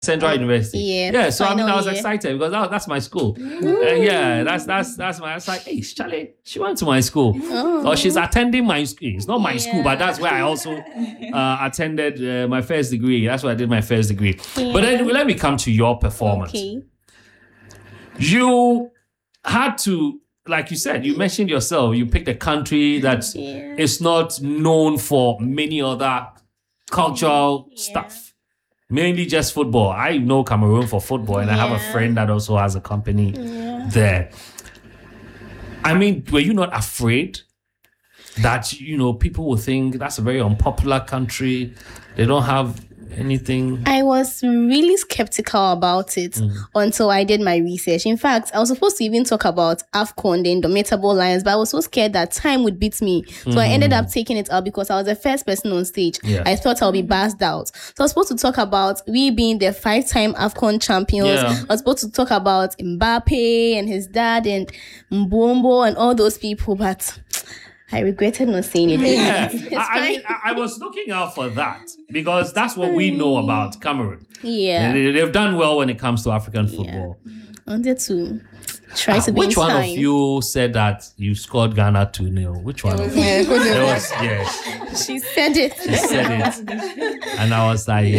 Central University. Yeah. So I was year. excited because that's my school. that's my. I was like, hey, Charlie, she went to my school, or she's attending my school. It's not my school, but that's where I also attended my first degree. That's where I did my first degree. Yeah. But anyway, let me come to your performance. Okay. You had to, like you said, you mentioned yourself. You picked a country that is not known for many other cultural stuff. Mainly just football. I know Cameroon for football, and I have a friend that also has a company there. I mean, were you not afraid that, people will think that's a very unpopular country? They don't have anything? I was really skeptical about it until I did my research. In fact, I was supposed to even talk about AFCON, the Indomitable Lions, but I was so scared that time would beat me. So I ended up taking it out because I was the first person on stage. Yeah. I thought I'll be buzzed out. So I was supposed to talk about we being the 5-time AFCON champions. Yeah. I was supposed to talk about Mbappe and his dad and Mbombo and all those people, but I regretted not saying it. Yeah. I was looking out for that because that's what we know about Cameroon. Yeah. They've done well when it comes to African football. I wanted to try to be Which one time. of you said that you scored Ghana 2-0? Which one? She said it. She said it. And I was like,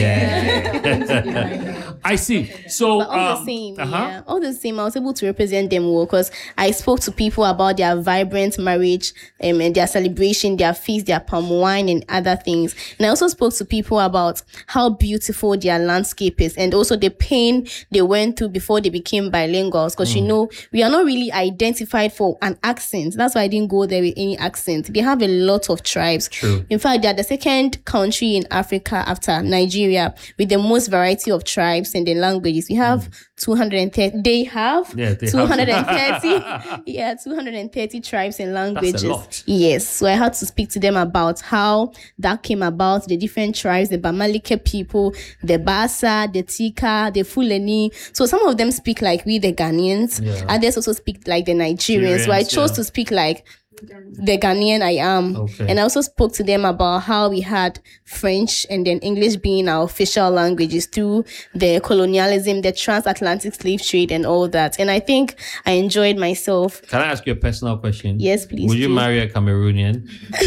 I see. So but all the same, all the same, I was able to represent them well because I spoke to people about their vibrant marriage and their celebration, their feast, their palm wine and other things. And I also spoke to people about how beautiful their landscape is and also the pain they went through before they became bilinguals because we are not really identified for an accent. That's why I didn't go there with any accent. They have a lot of tribes. True. In fact, they are the second country in Africa after Nigeria with the most variety of tribes and the languages. We have 230. They have 230. 230 tribes and languages. That's a lot. Yes. So I had to speak to them about how that came about, the different tribes, the Bamalike people, the Bassa, the Tika, the Fulani. So some of them speak like we, the Ghanaians. Yeah. Others also speak like the Nigerians. So I chose to speak like the Ghanaian I am. Okay. And I also spoke to them about how we had French and then English being our official languages through the colonialism, the transatlantic slave trade and all that. And I think I enjoyed myself. Can I ask you a personal question? Yes, please. Would you marry a Cameroonian?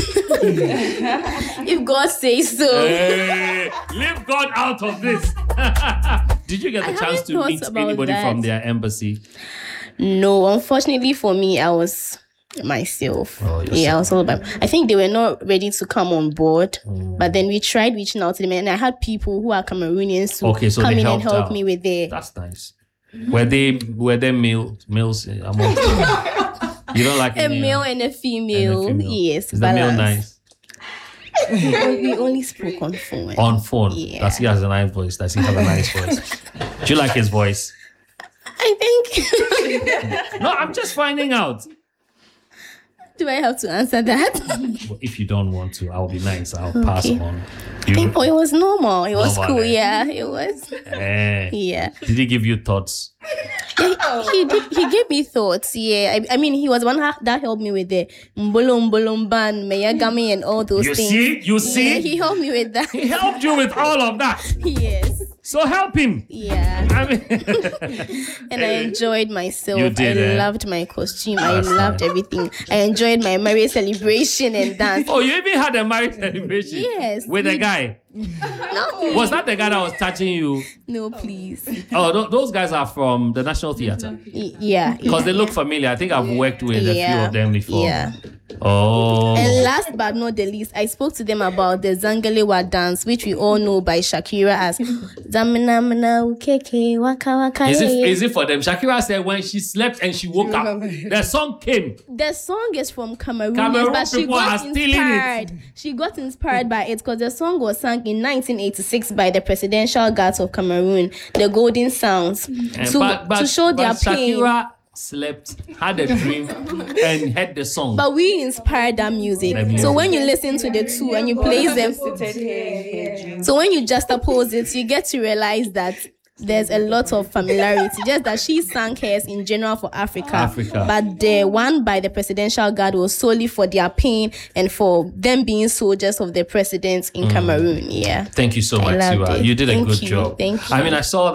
If God says so. Hey, leave God out of this. Did you get the chance to meet anybody from their embassy? No, unfortunately for me, I was myself. I was all about. I think they were not ready to come on board, but then we tried reaching out to them, and I had people who are Cameroonians who come in and help me with their. That's nice. Were they males? You don't like a male and a female? Yes, is the male nice? We only spoke on phone. On phone? Yeah. Does he have a nice voice? Does he have a nice voice? Do you like his voice? I think. No, I'm just finding out. Do I have to answer that? Well, if you don't want to, I'll be nice. I'll pass on. It was normal. It was cool. Yeah, it was. Yeah. Did he give you thoughts? He did. He gave me thoughts. Yeah. I mean, he was one that helped me with the Mbolombolomban, Meyagami, and all those things. You see? Yeah, he helped me with that. He helped you with all of that. Yes. So help him. Yeah. I mean, and I enjoyed myself. You did, I loved my costume. I loved everything. I enjoyed my marriage celebration and dance. Oh, you even had a marriage celebration? Yes. With a guy? No. Was that the guy that was touching you? No, please. Oh, those guys are from the National Theatre? Yeah. Because they look familiar. I think I've worked with a few of them before. Yeah. Oh. And last but not the least, I spoke to them about the Zangalewa dance, which we all know by Shakira as Zamina Mana Ukeke Waka Waka. Is it for them? Shakira said when she slept and she woke up, the song came. The song is from Cameroon, but she got inspired. She got inspired by it because the song was sung in 1986 by the Presidential Guards of Cameroon, the Golden Sounds, to show their pain. Shakira slept, had a dream, and heard the song. But we inspired that music. So when you listen to the two and you play them, so when you juxtapose it, you get to realize that there's a lot of familiarity. Just that she sang hers in general for Africa. But the one by the Presidential Guard was solely for their pain and for them being soldiers of the president in Cameroon. Yeah. Thank you so much, Tiwa. You did a good job. Thank you. I mean, I saw that.